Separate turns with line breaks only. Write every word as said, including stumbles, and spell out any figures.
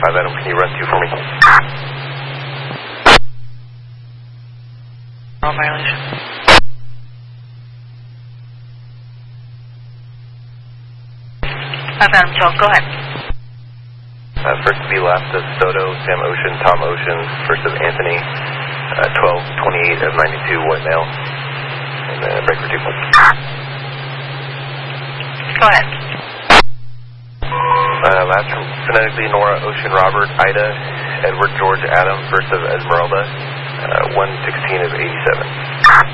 five Adam, can you run two for me?
All violation. five Adam, twelve, go ahead.
Uh, first to be left of Soto, Sam Ocean, Tom Ocean, first of Anthony, uh, twelve twenty-eight of ninety-two, white male, and then break for two.
Go ahead.
Uh, last from phonetically Nora, Ocean, Robert, Ida, Edward, George, Adam, first of Esmeralda, uh, one sixteen of eighty-seven.